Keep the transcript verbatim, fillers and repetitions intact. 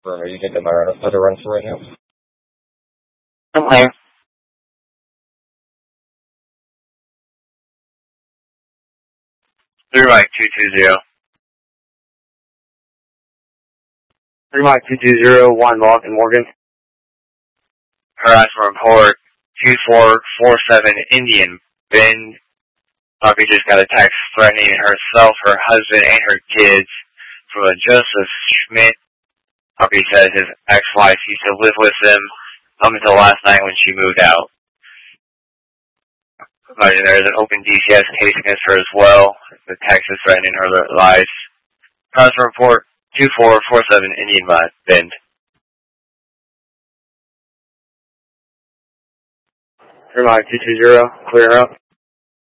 Are you getting my other runs right now? I'm clear. Three Mike two two zero. Three Mike two two zero one Morgan Morgan. Harassment report two four four seven Indian Bend. Puppy just got a text threatening herself, her husband, and her kids from a Joseph Schmidt. Puppy says his ex-wife used to live with him up until last night when she moved out. But there's an open D C S case against her as well. The text is threatening her life. Harassment report two four four seven Indian Bend. Three Mike two two zero, clear up.